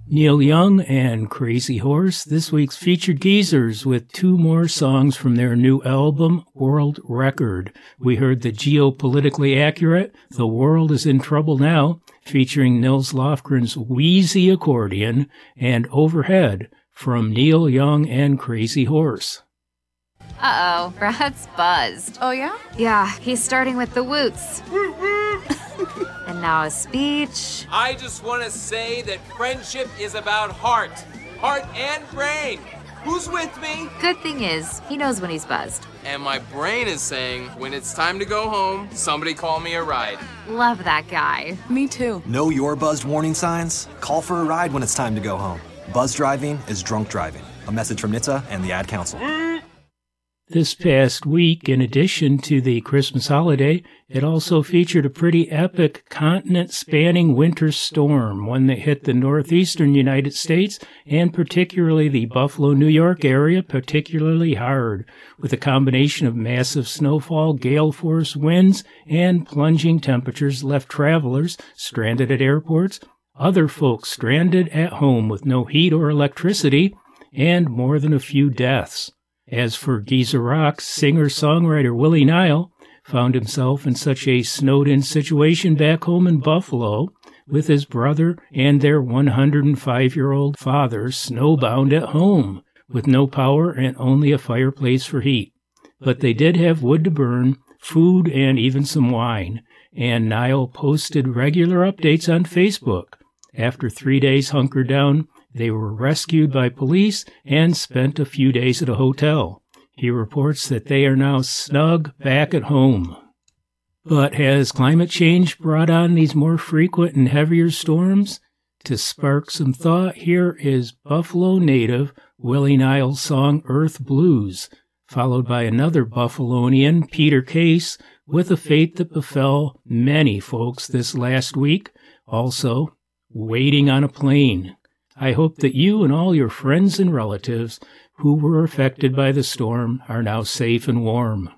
Neil Young and Crazy Horse, this week's featured geezers with two more songs from their new album, World Record. We heard the geopolitically accurate The World Is in Trouble Now, featuring Nils Lofgren's wheezy accordion, and Overhead from Neil Young and Crazy Horse. Uh-oh, Brad's buzzed. Oh, yeah? Yeah, he's starting with the woots. And now a speech. I just want to say that friendship is about heart and brain. Who's with me? Good thing is, he knows when he's buzzed. And my brain is saying, when it's time to go home, somebody call me a ride. Love that guy. Me too. Know your buzzed warning signs? Call for a ride when it's time to go home. Buzz driving is drunk driving. A message from NHTSA and the Ad Council. This past week, in addition to the Christmas holiday, it also featured a pretty epic continent-spanning winter storm, one that hit the northeastern United States and particularly the Buffalo, New York area particularly hard, with a combination of massive snowfall, gale-force winds, and plunging temperatures left travelers stranded at airports, other folks stranded at home with no heat or electricity, and more than a few deaths. As for Geezer Rock's singer-songwriter Willie Nile, found himself in such a snowed-in situation back home in Buffalo with his brother and their 105-year-old father snowbound at home with no power and only a fireplace for heat. But they did have wood to burn, food, and even some wine, and Nile posted regular updates on Facebook. After 3 days hunkered down, they were rescued by police and spent a few days at a hotel. He reports that they are now snug back at home. But has climate change brought on these more frequent and heavier storms? To spark some thought, here is Buffalo native Willie Nile's song Earth Blues, followed by another Buffalonian, Peter Case, with a fate that befell many folks this last week, also waiting on a plane. I hope that you and all your friends and relatives who were affected by the storm are now safe and warm.